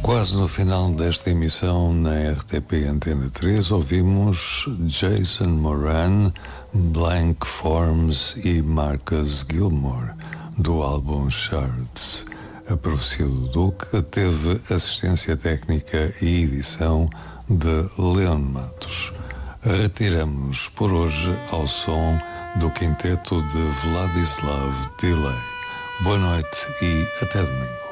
Quase no final desta emissão na RTP Antena 3 ouvimos Jason Moran, Blank Forms e Marcus Gilmore do álbum Shards. A Profecia do Duque teve assistência técnica e edição de Leon Matos. Retiramos-nos por hoje ao som do quinteto de Vladislav Delay. Boa noite e até domingo.